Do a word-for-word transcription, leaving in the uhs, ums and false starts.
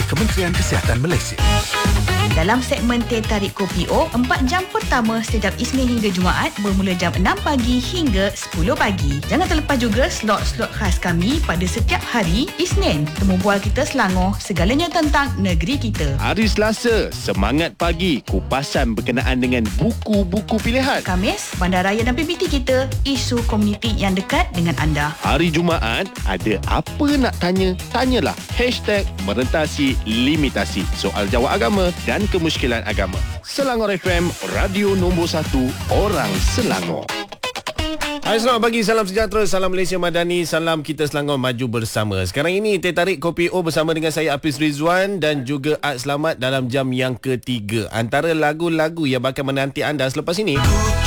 oleh Kementerian Kesihatan Malaysia. Dalam segmen Teh Tarik Kopi O, empat jam pertama setiap Isnin hingga Jumaat bermula jam enam pagi hingga sepuluh pagi. Jangan terlepas juga slot-slot khas kami pada setiap hari Isnin. Temu bual kita Selangor, segalanya tentang negeri kita. Hari Selasa, semangat pagi, kupasan berkenaan dengan buku-buku pilihan. Khamis, bandaraya dan P P T kita, isu komuniti yang dekat dengan anda. Hari Jumaat, ada apa nak tanya? Tanyalah. Hashtag merentasi limitasi. Soal jawab agama dan kemusykilan agama. Selangor F M, radio nombor satu, orang Selangor. Hai, selamat pagi, salam sejahtera, salam Malaysia Madani, salam kita Selangor maju bersama. Sekarang ini Teh Tarik Kopi O bersama dengan saya Hafiz Rizwan dan juga Ad Selamat dalam jam yang ketiga. Antara lagu-lagu yang bakal menanti anda selepas ini,